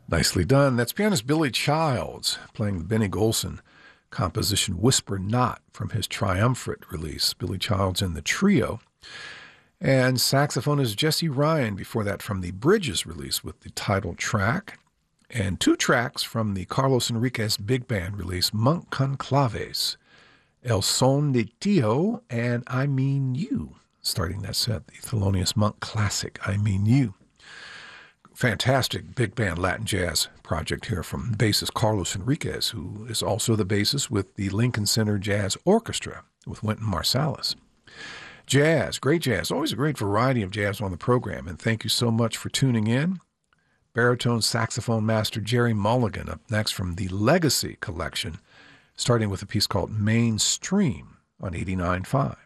Nicely done. That's pianist Billy Childs playing the Benny Golson composition Whisper Not from his Triumphant release. Billy Childs in the trio. And saxophonist Jesse Ryan before that from the Bridges release with the title track. And two tracks from the Carlos Enriquez Big Band release, Monk Conclaves, El Son de Tio, and I Mean You. Starting that set, the Thelonious Monk classic, I Mean You. Fantastic big band Latin jazz project here from bassist Carlos Enriquez, who is also the bassist with the Lincoln Center Jazz Orchestra with Wynton Marsalis. Jazz, great jazz, always a great variety of jazz on the program, and thank you so much for tuning in. Baritone saxophone master Jerry Mulligan up next from the Legacy collection, starting with a piece called Mainstream on 89.5.